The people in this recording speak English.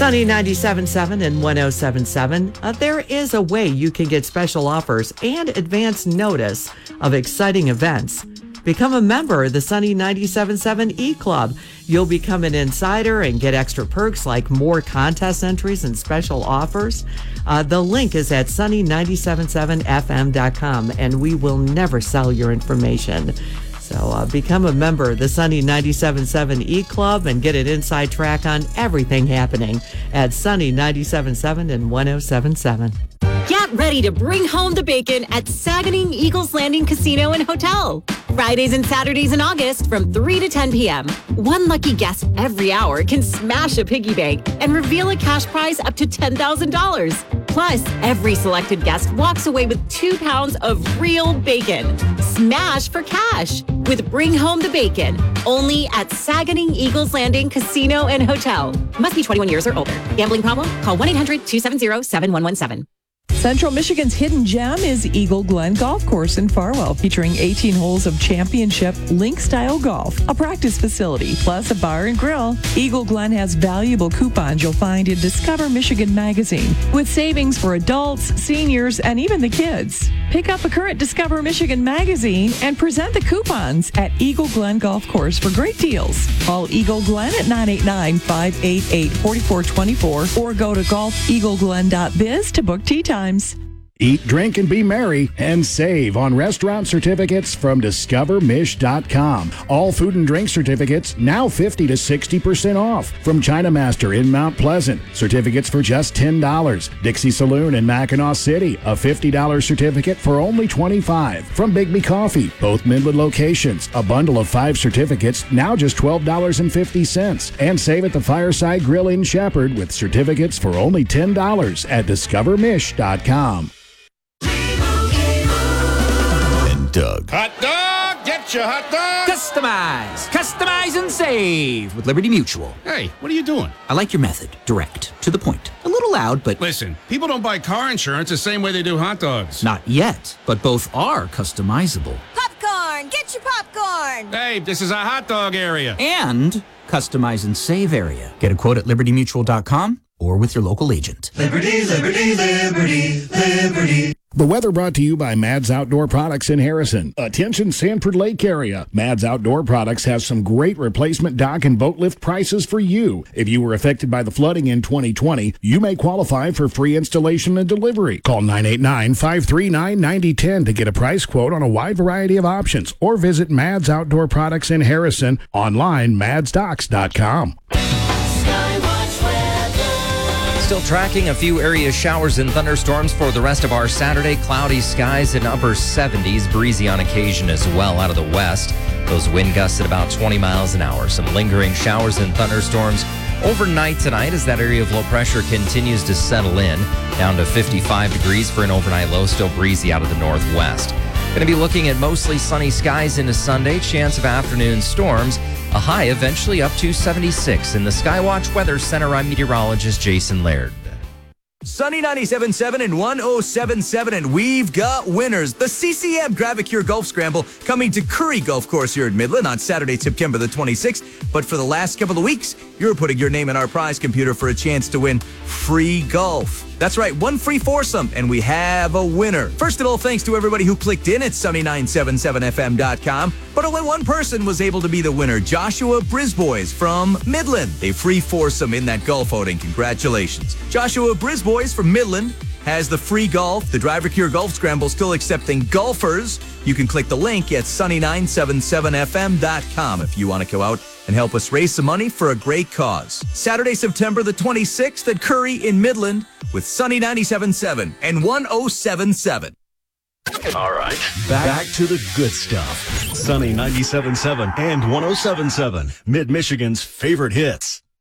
Sunny 97.7 and 107.7. There is a way you can get special offers and advance notice of exciting events. Become a member of the Sunny 97.7 E-Club. You'll become an insider and get extra perks like more contest entries and special offers. The link is at sunny977fm.com, and we will never sell your information. So become a member of the Sunny 97.7 E-Club and get an inside track on everything happening at Sunny 97.7 and 107.7. Get ready to bring home the bacon at Saganing Eagles Landing Casino and Hotel. Fridays and Saturdays in August from 3 to 10 p.m. One lucky guest every hour can smash a piggy bank and reveal a cash prize up to $10,000. Plus, every selected guest walks away with 2 pounds of real bacon. Smash for cash with Bring Home the Bacon. Only at Saganing Eagles Landing Casino and Hotel. Must be 21 years or older. Gambling problem? Call 1-800-270-7117. Central Michigan's hidden gem is Eagle Glen Golf Course in Farwell, featuring 18 holes of championship link-style golf, a practice facility, plus a bar and grill. Eagle Glen has valuable coupons you'll find in Discover Michigan magazine, with savings for adults, seniors, and even the kids. Pick up a current Discover Michigan magazine and present the coupons at Eagle Glen Golf Course for great deals. Call Eagle Glen at 989-588-4424 or go to golfeagleglen.biz to book tee times. Eat, drink, and be merry and save on restaurant certificates from DiscoverMish.com. All food and drink certificates now 50 to 60% off. From China Master in Mount Pleasant, certificates for just $10. Dixie Saloon in Mackinac City, a $50 certificate for only $25. From Bigby Coffee, both Midland locations, a bundle of 5 certificates, now just $12.50. And save at the Fireside Grill in Shepherd with certificates for only $10 at DiscoverMish.com. Doug. Hot dog! Get your hot dog! Customize and save with Liberty Mutual. Hey, what are you doing? I like your method. Direct. To the point. A little loud, but... Listen, people don't buy car insurance the same way they do hot dogs. Not yet, but both are customizable. Popcorn! Get your popcorn! Hey, this is a hot dog area. And customize and save area. Get a quote at libertymutual.com or with your local agent. Liberty, liberty, liberty, liberty. The weather brought to you by Mads Outdoor Products in Harrison. Attention Sanford Lake area. Mads Outdoor Products has some great replacement dock and boat lift prices for you. If you were affected by the flooding in 2020, you may qualify for free installation and delivery. Call 989-539-9010 to get a price quote on a wide variety of options, or visit Mads Outdoor Products in Harrison online, madsdocks.com. Still tracking a few area showers and thunderstorms for the rest of our Saturday. Cloudy skies in upper 70s, breezy on occasion as well out of the west. Those wind gusts at about 20 miles an hour. Some lingering showers and thunderstorms overnight tonight as that area of low pressure continues to settle in. Down to 55 degrees for an overnight low, still breezy out of the northwest. Going to be looking at mostly sunny skies into Sunday. Chance of afternoon storms. A high eventually up to 76. In the Skywatch Weather Center, I'm meteorologist Jason Laird. Sunny 97.7 and 107.7, and we've got winners. The CCM Gravicure Golf Scramble coming to Curry Golf Course here in Midland on Saturday, September the 26th. But for the last couple of weeks, you're putting your name in our prize computer for a chance to win free golf. That's right, one free foursome, and we have a winner. First of all, thanks to everybody who clicked in at sunny977fm.com. But only one person was able to be the winner, Joshua Brisbois from Midland. A free foursome in that golf outing. Congratulations. Joshua Brisbois from Midland has the free golf. The Gravicure Golf Scramble still accepting golfers. You can click the link at sunny977fm.com if you want to go out and help us raise some money for a great cause. Saturday, September the 26th at Curry in Midland with Sunny 97.7 and 107.7. All right. Back to the good stuff. Sunny 97.7 and 107.7, Mid-Michigan's favorite hits.